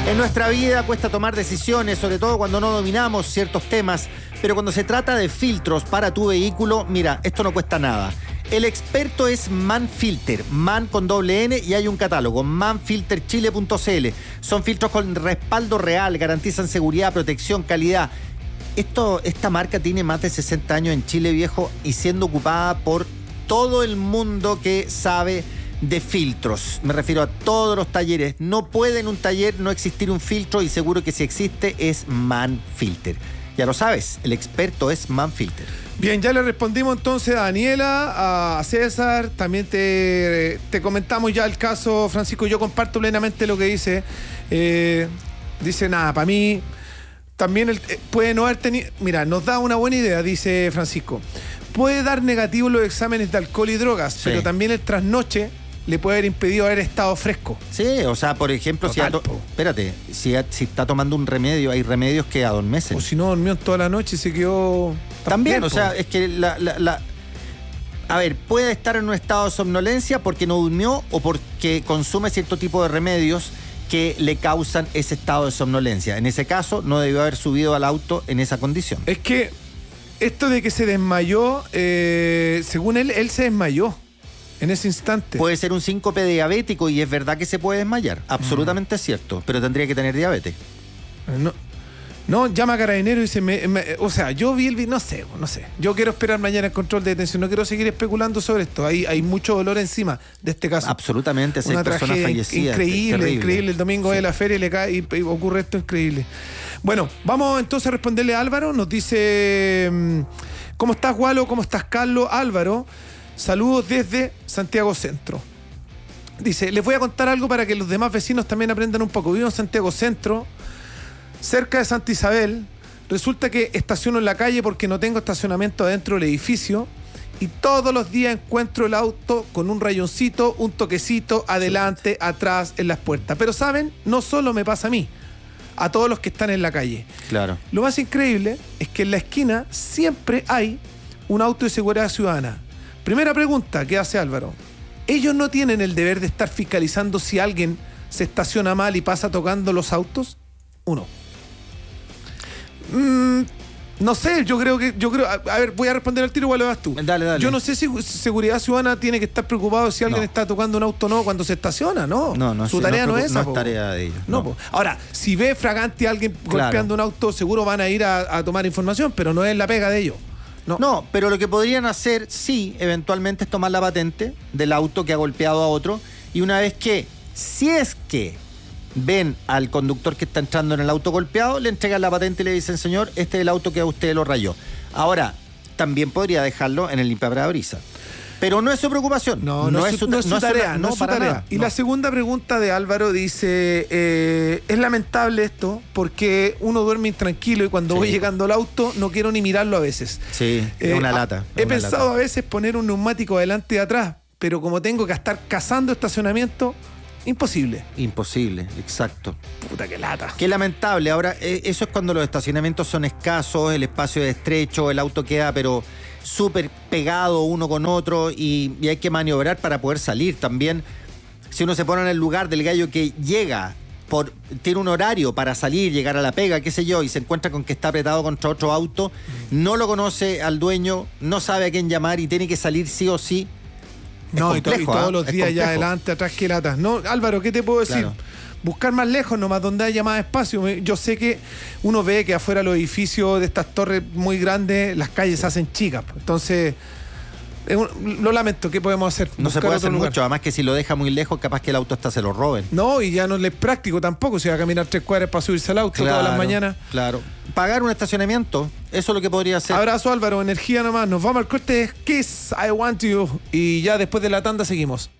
En nuestra vida cuesta tomar decisiones, sobre todo cuando no dominamos ciertos temas, pero cuando se trata de filtros para tu vehículo, mira, esto no cuesta nada. El experto es Manfilter, Man con doble N, y hay un catálogo, manfilterchile.cl. Son filtros con respaldo real, garantizan seguridad, protección, calidad. Esta marca tiene más de 60 años en Chile, viejo, y siendo ocupada por todo el mundo que sabe de filtros. Me refiero a todos los talleres. No puede en un taller no existir un filtro, y seguro que si existe es Manfilter. Ya lo sabes, el experto es Manfilter. Bien, ya le respondimos entonces a Daniela, a César, también te comentamos ya el caso, Francisco. Yo comparto plenamente lo que dice. Dice, nada, para mí también puede no haber tenido... Mira, nos da una buena idea, dice Francisco. Puede dar negativo los exámenes de alcohol y drogas, sí, pero también el trasnoche le puede haber impedido haber estado fresco. Sí, o sea, por ejemplo, si está tomando un remedio, hay remedios que adormecen. O si no durmió toda la noche y se quedó... También, o sea, es que a ver, puede estar en un estado de somnolencia porque no durmió o porque consume cierto tipo de remedios que le causan ese estado de somnolencia. En ese caso, no debió haber subido al auto en esa condición. Es que esto de que se desmayó, según él se desmayó en ese instante. Puede ser un síncope diabético y es verdad que se puede desmayar. Absolutamente es cierto, pero tendría que tener diabetes. No, llama a Carabinero y dice, o sea, yo vi el video, no sé. Yo quiero esperar mañana el control de detención, no quiero seguir especulando sobre esto. Hay mucho dolor encima de este caso. Absolutamente, una personas fallecidas. Increíble. El domingo de la feria le cae y ocurre esto increíble. Bueno, vamos entonces a responderle a Álvaro. Nos dice, ¿cómo estás, Gualo? ¿Cómo estás, Carlos? Álvaro, saludos desde Santiago Centro. Dice, les voy a contar algo para que los demás vecinos también aprendan un poco. Vivo en Santiago Centro, cerca de Santa Isabel. Resulta que estaciono en la calle porque no tengo estacionamiento adentro del edificio y todos los días encuentro el auto con un rayoncito, un toquecito, adelante, atrás, en las puertas. Pero ¿saben? No solo me pasa a mí, a todos los que están en la calle. Claro. Lo más increíble es que en la esquina siempre hay un auto de seguridad ciudadana. Primera pregunta que hace Álvaro. ¿Ellos no tienen el deber de estar fiscalizando si alguien se estaciona mal y pasa tocando los autos? Uno. No sé, yo creo. A ver, voy a responder al tiro, igual lo das tú. Dale. Yo no sé si seguridad ciudadana tiene que estar preocupado si alguien está tocando un auto o no cuando se estaciona, ¿no. Su tarea no es esa. No es tarea de ellos. No. Ahora, si ve fragante a alguien golpeando un auto, seguro van a ir a tomar información, pero no es la pega de ellos. No, pero lo que podrían hacer, sí, eventualmente es tomar la patente del auto que ha golpeado a otro, y una vez que, si es que ven al conductor que está entrando en el auto golpeado, le entregan la patente y le dicen, señor, este es el auto que a usted lo rayó. Ahora, también podría dejarlo en el limpiaparabrisas. Pero no es su preocupación. No es su tarea. Y la segunda pregunta de Álvaro dice, es lamentable esto porque uno duerme intranquilo y cuando voy llegando al auto no quiero ni mirarlo a veces. Sí, es una lata. He pensado a veces poner un neumático adelante y atrás, pero como tengo que estar cazando estacionamiento, imposible, exacto. Puta, qué lata. Qué lamentable. Ahora, eso es cuando los estacionamientos son escasos, el espacio es estrecho, el auto queda pero súper pegado uno con otro y hay que maniobrar para poder salir también. Si uno se pone en el lugar del gallo que tiene un horario para salir, llegar a la pega, qué sé yo, y se encuentra con que está apretado contra otro auto, no lo conoce al dueño, no sabe a quién llamar y tiene que salir sí o sí. Y todos los días ya adelante, atrás, qué latas. No, Álvaro, ¿qué te puedo decir? Claro. Buscar más lejos nomás, donde haya más espacio. Yo sé que uno ve que afuera los edificios de estas torres muy grandes, las calles se hacen chicas. Entonces, lo lamento, ¿qué podemos hacer? No se puede hacer mucho, además que si lo deja muy lejos, capaz que el auto hasta se lo roben. No, y ya no es práctico tampoco, si va a caminar 3 cuadras para subirse al auto todas las mañanas. Claro. Pagar un estacionamiento, eso es lo que podría hacer. Abrazo, Álvaro, energía nomás. Nos vamos al corte de Kiss, I Want You. Y ya después de la tanda seguimos.